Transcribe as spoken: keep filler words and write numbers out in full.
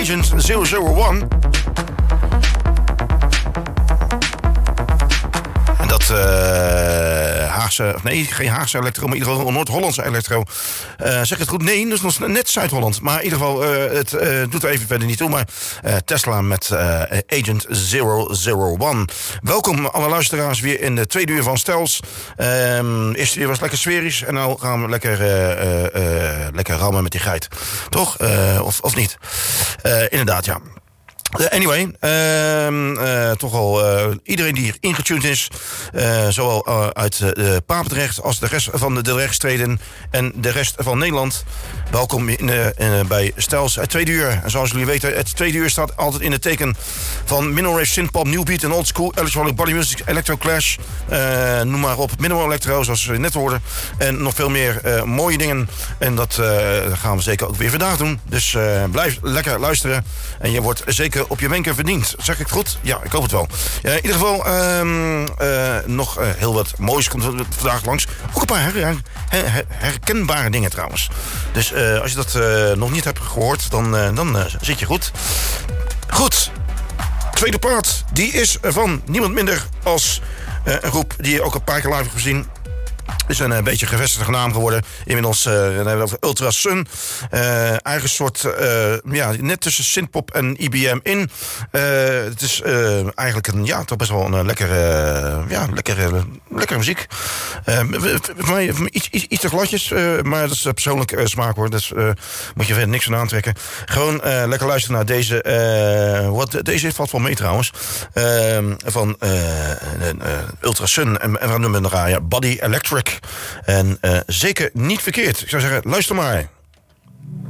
Agent zero zero one. En dat uh, Haagse, nee, geen Haagse elektro, maar in ieder geval Noord-Hollandse elektro. Uh, zeg ik het goed? Nee, dat is nog net Zuid-Holland. Maar in ieder geval, uh, het uh, doet er even verder niet toe. Maar uh, Tesla met uh, Agent zero zero one. Welkom alle luisteraars weer in de tweede uur van Stels. Um, eerste uur was lekker sferisch. En nou gaan we lekker, uh, uh, uh, lekker rammen met die geit. Toch? Uh, of, of niet? Uh, inderdaad, ja. Uh, anyway, uh, uh, toch al uh, iedereen die hier ingetuned is, uh, zowel uh, uit uh, Papendrecht als de rest van de, de rechtsstreden en de rest van Nederland. Welkom in, uh, in, bij Stels, het tweede uur. En zoals jullie weten, het tweede uur staat altijd in het teken van minimal rave, synthpop, new beat en old school, electronic body music, electro clash, uh, noem maar op, minimal electro, zoals we net hoorden. En nog veel meer uh, mooie dingen. En dat uh, gaan we zeker ook weer vandaag doen. Dus uh, blijf lekker luisteren en je wordt zeker op je wenken verdiend. Zeg ik het goed? Ja, ik hoop het wel. Uh, in ieder geval, um, uh, nog uh, heel wat moois komt vandaag langs. Ook een paar her- her- her- herkenbare dingen trouwens. Dus uh, als je dat uh, nog niet hebt gehoord, dan, uh, dan uh, zit je goed. Goed. Tweede plaat, die is van niemand minder als uh, een groep die je ook een paar keer live hebt gezien. Is een, een beetje gevestigde naam geworden. Inmiddels uh, dan hebben we het over Ultra Sun. Uh, eigen soort, uh, ja, net tussen synthpop en I B M in. Uh, het is uh, eigenlijk een, ja, toch best wel een lekkere, uh, ja, lekkere, lekkere muziek. Uh, voor mij iets, iets, iets te gladjes, uh, maar dat is persoonlijk uh, smaak hoor. Dus uh, moet je verder niks van aantrekken. Gewoon uh, lekker luisteren naar deze. Uh, wat, deze valt wel mee trouwens. Uh, van uh, uh, Ultra Sun. En, en we noemen het ja, Body Electric. En uh, zeker niet verkeerd. Ik zou zeggen, luister maar.